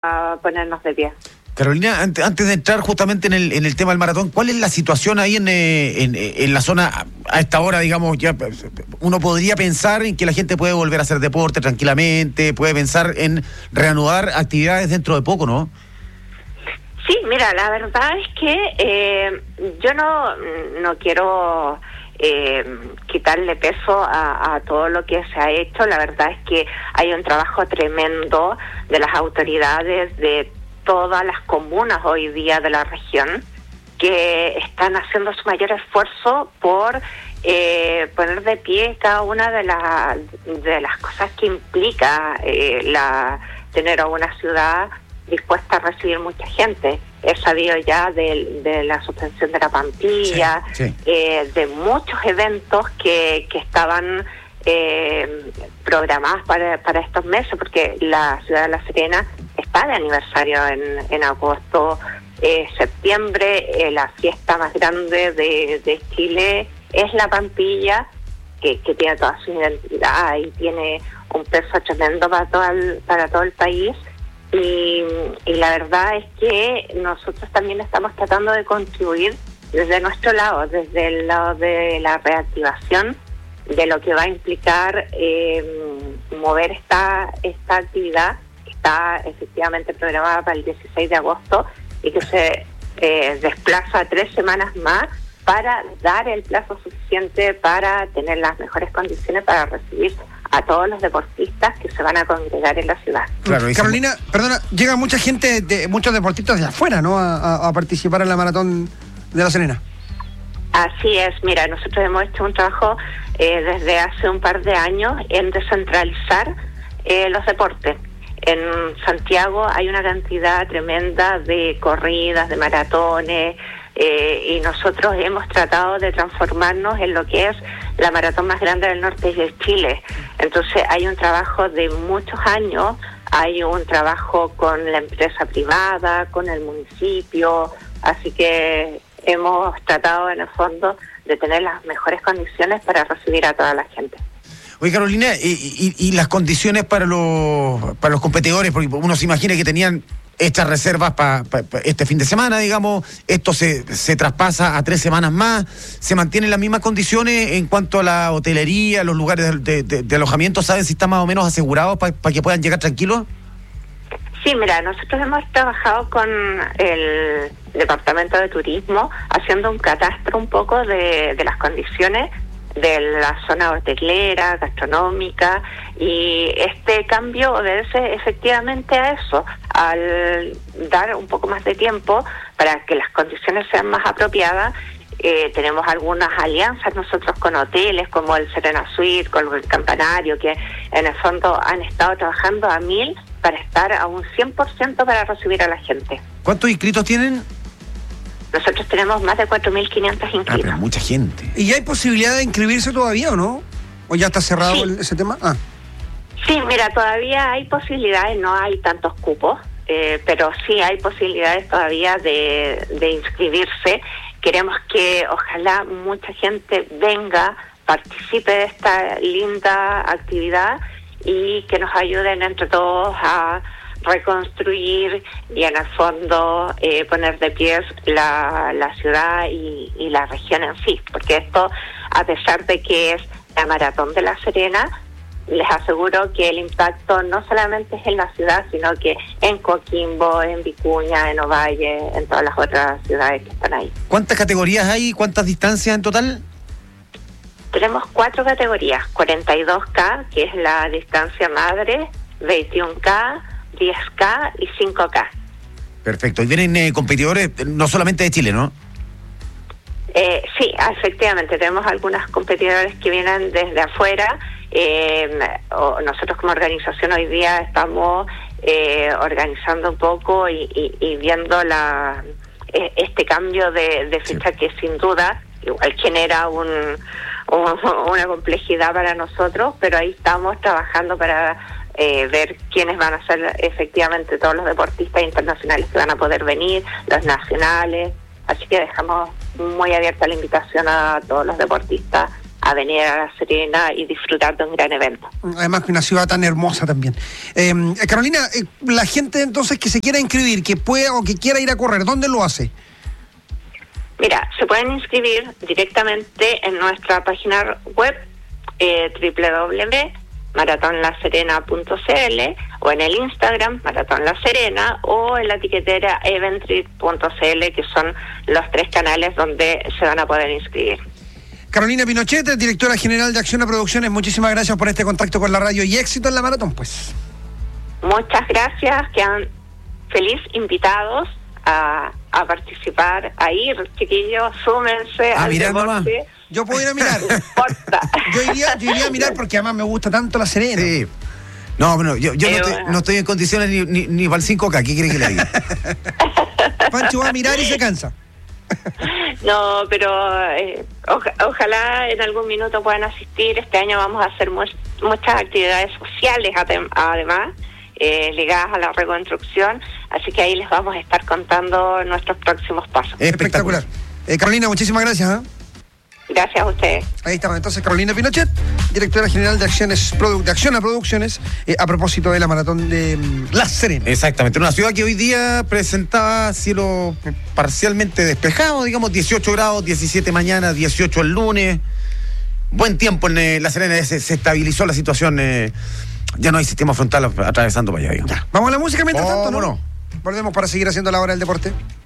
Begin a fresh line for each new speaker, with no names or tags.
a ponernos de pie.
Carolina, antes de entrar justamente en el tema del maratón, ¿cuál es la situación ahí en la zona a esta hora, digamos? Ya uno podría pensar en que la gente puede volver a hacer deporte tranquilamente, puede pensar en reanudar actividades dentro de poco, ¿no?
Sí, mira, la verdad es que yo no quiero quitarle peso a todo lo que se ha hecho. La verdad es que hay un trabajo tremendo de las autoridades de todas las comunas hoy día de la región que están haciendo su mayor esfuerzo por poner de pie cada una de las cosas que implica tener a una ciudad dispuesta a recibir mucha gente. He sabido ya de la suspensión de la Pampilla,
sí.
De muchos eventos que estaban programados para estos meses, porque la ciudad de La Serena está de aniversario en agosto, septiembre. La fiesta más grande de Chile es la Pampilla, que tiene toda su identidad y tiene un peso tremendo para todo el país. Y la verdad es que nosotros también estamos tratando de contribuir desde nuestro lado, desde el lado de la reactivación, de lo que va a implicar mover esta actividad que está efectivamente programada para el 16 de agosto y que se desplaza 3 semanas más para dar el plazo suficiente para tener las mejores condiciones para recibir a todos los deportistas que se van a congregar en la ciudad.
Claro, Carolina, perdona, llega mucha gente, muchos deportistas de afuera, ¿no? A participar en la maratón de La Serena.
Así es, mira, nosotros hemos hecho un trabajo desde hace un par de años en descentralizar los deportes. En Santiago hay una cantidad tremenda de corridas, de maratones, y nosotros hemos tratado de transformarnos en lo que es la maratón más grande del norte de Chile. Entonces hay un trabajo de muchos años, hay un trabajo con la empresa privada, con el municipio, así que hemos tratado en el fondo de tener las mejores condiciones para recibir a toda la gente.
Oye, Carolina, y las condiciones para los competidores, porque uno se imagina que tenían estas reservas para este fin de semana, digamos, esto se traspasa a 3 semanas más, ¿se mantienen las mismas condiciones en cuanto a la hotelería, los lugares de alojamiento? ¿Saben si están más o menos asegurados para que puedan llegar tranquilos?
Sí, mira, nosotros hemos trabajado con el Departamento de Turismo haciendo un catastro un poco de las condiciones de la zona hotelera, gastronómica, y este cambio obedece efectivamente a eso, al dar un poco más de tiempo para que las condiciones sean más apropiadas. Tenemos algunas alianzas nosotros con hoteles como el Serena Suite, con el Campanario, que en el fondo han estado trabajando a 1000 para estar a un 100% para recibir a la gente.
¿Cuántos inscritos tienen?
Nosotros tenemos más de 4.500 inscritos.
Pero mucha gente.
¿Y hay posibilidad de inscribirse todavía o no? ¿O ya está cerrado ese tema?
Sí, mira, todavía hay posibilidades, no hay tantos cupos, pero sí hay posibilidades todavía de inscribirse. Queremos que ojalá mucha gente venga, participe de esta linda actividad y que nos ayuden entre todos a reconstruir y en el fondo poner de pies la ciudad y la región en sí, porque esto, a pesar de que es la maratón de La Serena, les aseguro que el impacto no solamente es en la ciudad, sino que en Coquimbo, en Vicuña, en Ovalle, en todas las otras ciudades que están ahí.
¿Cuántas categorías hay? ¿Cuántas distancias en total?
Tenemos 4 categorías: 42K, que es la distancia madre, 21K, 10K y 5K.
Perfecto. Y vienen competidores no solamente de Chile, ¿no?
Sí, efectivamente. Tenemos algunos competidores que vienen desde afuera. Nosotros como organización hoy día estamos organizando un poco y viendo este cambio de fecha que sin duda igual genera una complejidad para nosotros, pero ahí estamos trabajando para ver quiénes van a ser efectivamente todos los deportistas internacionales que van a poder venir, los nacionales, así que dejamos muy abierta la invitación a todos los deportistas a venir a La Serena y disfrutar de un gran evento.
Además que una ciudad tan hermosa también. Carolina, la gente entonces que se quiera inscribir, que pueda o que quiera ir a correr, ¿dónde lo hace?
Mira, se pueden inscribir directamente en nuestra página web www.maratonlaserena.cl o en el Instagram Maratón La Serena o en la etiquetera eventry.cl, que son los 3 canales donde se van a poder inscribir.
Carolina Pinochet, directora general de Acciona Producciones, muchísimas gracias por este contacto con la radio y éxito en la maratón, pues.
Muchas gracias, quedan feliz invitados a participar, a ir, chiquillos, súmense al deporte.
Yo puedo ir a mirar.
No importa.
Yo iría a mirar porque además me gusta tanto La Serena.
Sí. No, bueno, yo no estoy en condiciones ni para el 5K, ¿qué quiere que le diga?
Pancho va a mirar y se cansa.
No, pero ojalá en algún minuto puedan asistir. Este año vamos a hacer muchas actividades sociales además, ligadas a la reconstrucción, así que ahí les vamos a estar contando nuestros próximos pasos.
Espectacular. Carolina, muchísimas gracias.
Gracias a ustedes.
Ahí estamos entonces Carolina Pinochet, directora general de Acciona Producciones, a propósito de la maratón de La Serena.
Exactamente, una ciudad que hoy día presentaba cielo parcialmente despejado, digamos 18 grados, 17 mañana, 18 el lunes. Buen tiempo en La Serena, se estabilizó la situación, ya no hay sistema frontal atravesando para allá, digamos.
Vamos a la música mientras tanto, ¿no?
No.
Volvemos para seguir haciendo la hora del deporte.